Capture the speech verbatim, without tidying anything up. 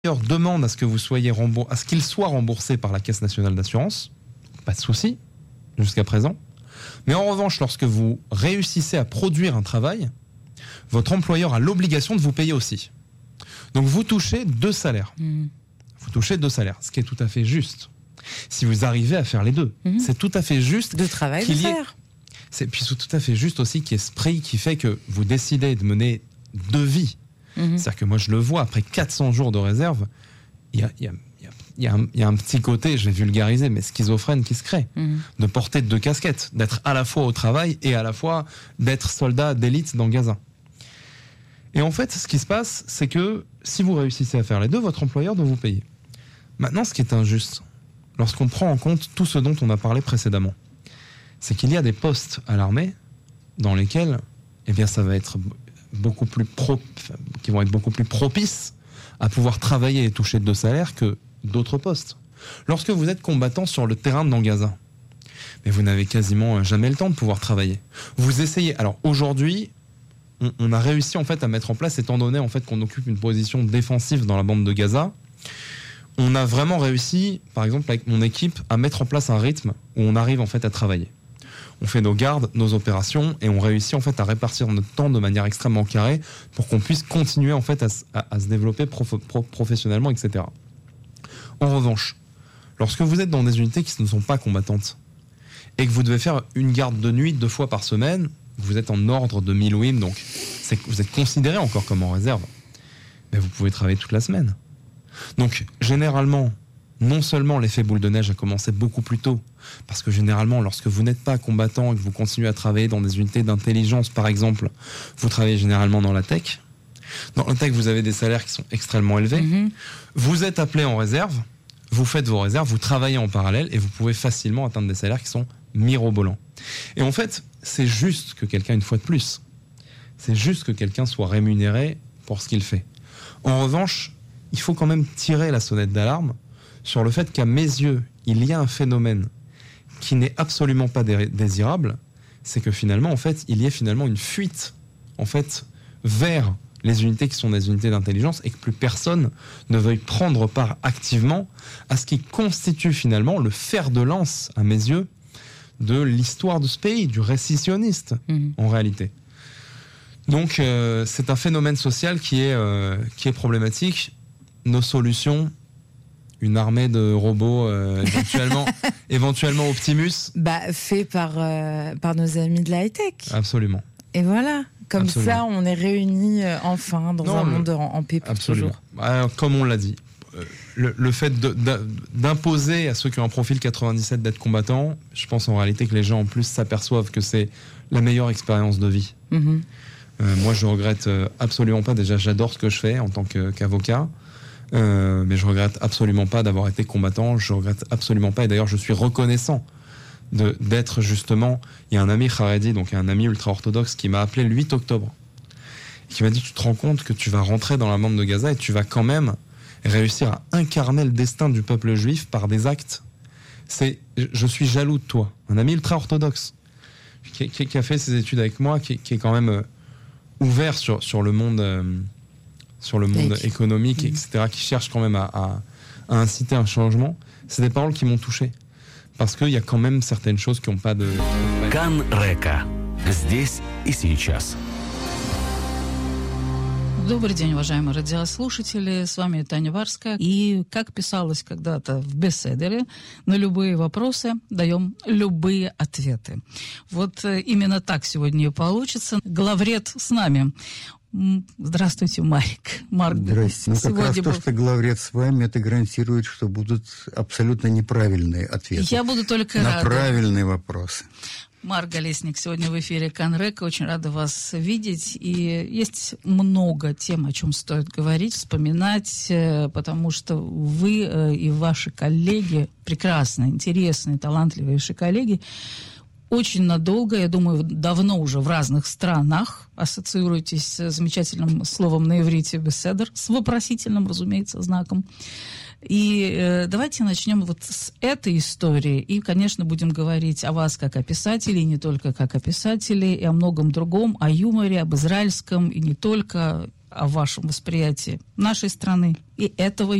demande à ce que vous soyez remboursé, à ce qu'il soit remboursé par la Caisse nationale d'assurance, pas de souci jusqu'à présent. Mais en revanche, lorsque vous réussissez à produire un travail, votre employeur a l'obligation de vous payer aussi. Donc vous touchez deux salaires. Mmh. Vous touchez deux salaires, ce qui est tout à fait juste. Si vous arrivez à faire les deux, mmh. c'est tout à fait juste. De travail, de salaire. C'est puis c'est tout à fait juste aussi qu'il y ait ce prix qui fait que vous décidez de mener deux vies. Mmh. C'est-à-dire que moi je le vois, après quatre cents jours de réserve, il y a, y a Il y, a un, il y a un petit côté, je vais vulgariser, mais schizophrène qui se crée. Mmh. De porter deux casquettes, d'être à la fois au travail et à la fois d'être soldat d'élite dans Gaza. Et en fait, ce qui se passe, c'est que si vous réussissez à faire les deux, votre employeur doit vous payer. Maintenant, ce qui est injuste, lorsqu'on prend en compte tout ce dont on a parlé précédemment, c'est qu'il y a des postes à l'armée dans lesquels, eh bien, ça va être beaucoup plus pro, qui vont être beaucoup plus propices à pouvoir travailler et toucher deux salaires que d'autres postes. Lorsque vous êtes combattant sur le terrain dans Gaza, mais vous n'avez quasiment jamais le temps de pouvoir travailler. Vous essayez. Alors aujourd'hui, on, on a réussi en fait à mettre en place, étant donné en fait qu'on occupe une position défensive dans la bande de Gaza, on a vraiment réussi, par exemple avec mon équipe, à mettre en place un rythme où on arrive en fait à travailler. On fait nos gardes, nos opérations, et on réussit en fait à répartir notre temps de manière extrêmement carrée pour qu'on puisse continuer en fait à, à, à se développer prof, prof, professionnellement, et cetera. En revanche, lorsque vous êtes dans des unités qui ne sont pas combattantes et que vous devez faire une garde de nuit deux fois par semaine, vous êtes en ordre de Milouim, donc c'est, vous êtes considéré encore comme en réserve, mais vous pouvez travailler toute la semaine. Donc généralement, non seulement l'effet boule de neige a commencé beaucoup plus tôt, parce que généralement, lorsque vous n'êtes pas combattant et que vous continuez à travailler dans des unités d'intelligence, par exemple, vous travaillez généralement dans la tech. Dans la tech, vous avez des salaires qui sont extrêmement élevés. Mmh. Vous êtes appelé en réserve, vous faites vos réserves, vous travaillez en parallèle et vous pouvez facilement atteindre des salaires qui sont mirobolants. Et en fait, c'est juste que quelqu'un, une fois de plus, c'est juste que quelqu'un soit rémunéré pour ce qu'il fait. En revanche, il faut quand même tirer la sonnette d'alarme sur le fait qu'à mes yeux, il y a un phénomène qui n'est absolument pas dé- désirable, c'est que finalement, en fait, il y a finalement une fuite, en fait, vers les unités qui sont des unités d'intelligence et que plus personne ne veuille prendre part activement à ce qui constitue finalement le fer de lance, à mes yeux, de l'histoire de ce pays, du récit sioniste, mmh. en réalité. Donc, euh, c'est un phénomène social qui est, euh, qui est problématique. Nos solutions, une armée de robots euh, éventuellement, éventuellement Optimus. Bah, fait par, euh, par nos amis de la high-tech. Absolument. Et voilà. Comme Absolument. Ça, on est réunis euh, enfin dans non, un le... monde en, en paix pour Absolument. toujours. Alors, comme on l'a dit, euh, le, le fait de, de, d'imposer à ceux qui ont un profil quatre-vingt-dix-sept d'être combattants, je pense en réalité que les gens en plus s'aperçoivent que c'est la meilleure expérience de vie. Mm-hmm. Euh, moi, je regrette euh, absolument pas. Déjà, j'adore ce que je fais en tant que, qu'avocat. Euh, mais je regrette absolument pas d'avoir été combattant. Je regrette absolument pas. Et d'ailleurs, je suis reconnaissant De, d'être justement, il y a un ami Haredi, donc un ami ultra-orthodoxe qui m'a appelé le huit octobre, qui m'a dit, tu te rends compte que tu vas rentrer dans la bande de Gaza et tu vas quand même réussir à incarner le destin du peuple juif par des actes. C'est, je suis jaloux de toi. Un ami ultra-orthodoxe qui, qui, qui a fait ses études avec moi, qui, qui est quand même euh, ouvert sur, sur le monde, euh, sur le monde Avec. économique, mmh. et cetera, qui cherche quand même à, à, à inciter un changement. C'est des paroles qui m'ont touché. Parce qu'il y a quand même certaines choses qui n'ont pas de... Кан Река. Здесь и сейчас. Добрый день, уважаемые радиослушатели. С вами Таня Варская. И, как писалось когда-то в бестселлере, на любые вопросы даем любые ответы. Вот именно так сегодня и получится. Главред с нами. Здравствуйте, Марик. Марк. Здрасте. Ну, как раз был... то, что главред с вами, это гарантирует, что будут абсолютно неправильные ответы. Я буду только на рада. На правильные вопросы. Марк Голесник сегодня в эфире Канрека. Очень рада вас видеть. И есть много тем, о чем стоит говорить, вспоминать, потому что вы и ваши коллеги, прекрасные, интересные, талантливейшие коллеги, очень надолго, я думаю, давно уже в разных странах ассоциируетесь с замечательным словом на иврите «беседер», с вопросительным, разумеется, знаком. И э, давайте начнем вот с этой истории. И, конечно, будем говорить о вас как о писателе, и не только как о писателе, и о многом другом, о юморе, об израильском, и не только, о вашем восприятии нашей страны и этого